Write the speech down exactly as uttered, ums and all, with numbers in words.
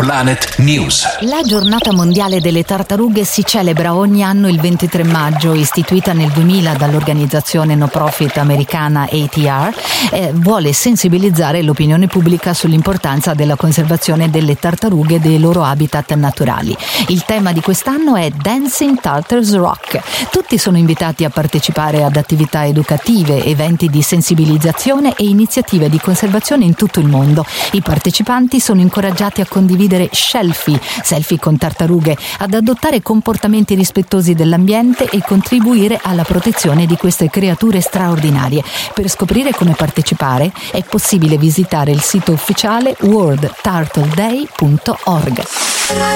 Planet News. La giornata mondiale delle tartarughe si celebra ogni anno il ventitré maggio, istituita nel duemila dall'organizzazione no profit americana A T R, eh, vuole sensibilizzare l'opinione pubblica sull'importanza della conservazione delle tartarughe e dei loro habitat naturali. Il tema di quest'anno è Dancing Tartars Rock. Tutti sono invitati a partecipare ad attività educative, eventi di sensibilizzazione e iniziative di conservazione in tutto il mondo. I partecipanti sono incoraggiati a condividere selfie, selfie con tartarughe, ad adottare comportamenti rispettosi dell'ambiente e contribuire alla protezione di queste creature straordinarie. Per scoprire come partecipare è possibile visitare il sito ufficiale world turtle day punto org.